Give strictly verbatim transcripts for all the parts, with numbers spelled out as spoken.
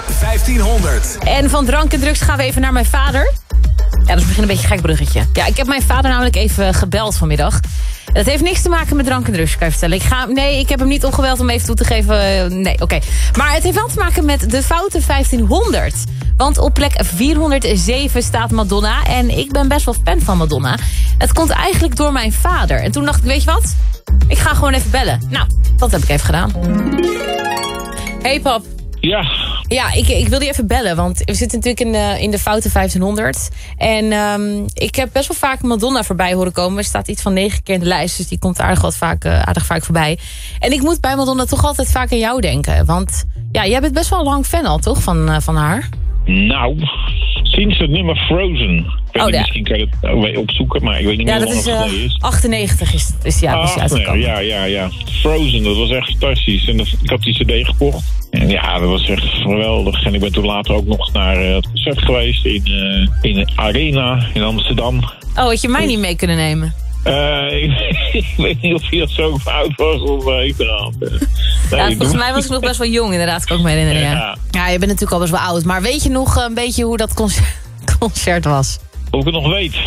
vijftienhonderd. En van drank en drugs gaan we even naar mijn vader. Ja, dat is misschien een beetje een gek bruggetje. Ja, ik heb mijn vader namelijk even gebeld vanmiddag. Dat heeft niks te maken met drank en drugs, kan ik vertellen. Ik ga, nee, ik heb hem niet opgebeld om even toe te geven. Nee, oké. Okay. Maar het heeft wel te maken met de foute vijftienhonderd. Want op plek vierhonderdzeven staat Madonna. En ik ben best wel fan van Madonna. Het komt eigenlijk door mijn vader. En toen dacht ik, weet je wat? Ik ga gewoon even bellen. Nou, dat heb ik even gedaan. Hey pap. Ja. Ja, ik, ik wilde je even bellen, want we zitten natuurlijk in de, in de foute vijftienhonderd. En um, ik heb best wel vaak Madonna voorbij horen komen. Er staat iets van negen keer in de lijst, dus die komt aardig, wat vaak, uh, aardig vaak voorbij. En ik moet bij Madonna toch altijd vaak aan jou denken. Want ja, jij bent best wel lang fan al, toch, van, uh, van haar? Nou, sinds het nummer Frozen. Ik weet oh, niet, ja. Misschien kan je het ook opzoeken, maar ik weet niet ja, meer hoe lang het is, uh, is. achtennegentig is, is ja, ah, uitgekomen. Ja, ja, ja. Frozen, dat was echt fantastisch. En dat, ik had die cd gekocht. En ja, dat was echt geweldig. En ik ben toen later ook nog naar uh, het concert geweest in, uh, in de Arena in Amsterdam. Oh, had je mij niet mee kunnen nemen? Uh, ik, ik weet niet of hij dat zo oud was om mee te gaan. Nee, ja, volgens mij was ik nog best wel jong, inderdaad, kan ik me herinneren. Ja. Ja. ja, je bent natuurlijk al best wel oud. Maar weet je nog een beetje hoe dat concert, concert was? Of ik het nog weet?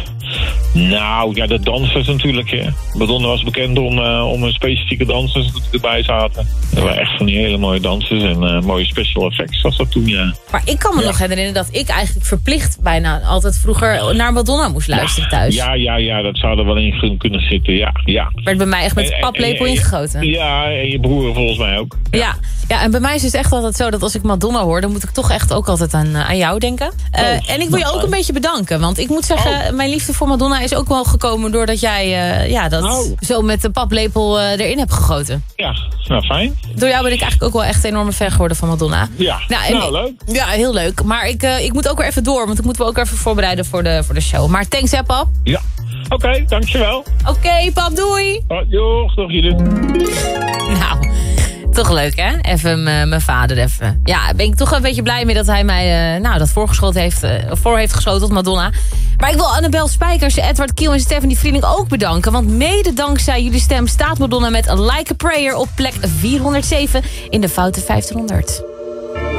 Nou, ja, de dansers natuurlijk. Hè. Madonna was bekend om, uh, om een specifieke dansers die erbij zaten. Er waren echt van die hele mooie dansers en uh, mooie special effects was dat toen, ja. Maar ik kan me ja. nog herinneren dat ik eigenlijk verplicht bijna altijd vroeger naar Madonna moest luisteren ja, thuis. Ja, ja, ja, dat zou er wel in kunnen zitten, ja. ja. Werd bij mij echt met de paplepel en, en, ingegoten. Ja, en je broer volgens mij ook. Ja. Ja, ja, en bij mij is het echt altijd zo dat als ik Madonna hoor, dan moet ik toch echt ook altijd aan, uh, aan jou denken. Uh, oh, en ik wil je ook een beetje bedanken, want ik moet zeggen, oh. mijn liefde voor Madonna is ook wel gekomen doordat jij uh, ja, dat oh. zo met de paplepel uh, erin hebt gegoten. Ja, nou fijn. Door jou ben ik eigenlijk ook wel echt een enorme fan geworden van Madonna. Ja, nou, nou leuk. Ja, heel leuk. Maar ik, uh, ik moet ook weer even door, want ik moet me ook even voorbereiden voor de, voor de show. Maar thanks hè, pap. Ja, oké, okay, dankjewel. Oké, okay, pap, doei. Oh, joh, toch jullie. Nou, toch leuk hè? Even mijn vader even. Ja, ben ik toch een beetje blij mee dat hij mij uh, nou, dat voorgeschoten heeft, uh, voor heeft geschoten tot Madonna. Maar ik wil Annabel Spijkers, Edward Kiel en Stephanie Vriending ook bedanken. Want mede dankzij jullie stem staat Madonna met Like a Prayer op plek vierhonderdzeven in de foute vijftienhonderd.